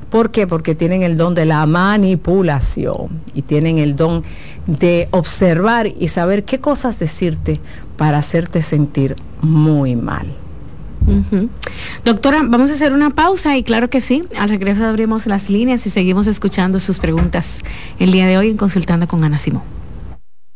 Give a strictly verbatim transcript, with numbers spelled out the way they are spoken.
¿Por qué? Porque tienen el don de la manipulación y tienen el don de observar y saber qué cosas decirte para hacerte sentir muy mal. Uh-huh. Doctora, vamos a hacer una pausa y claro que sí, al regreso abrimos las líneas y seguimos escuchando sus preguntas el día de hoy en Consultando con Ana Simón.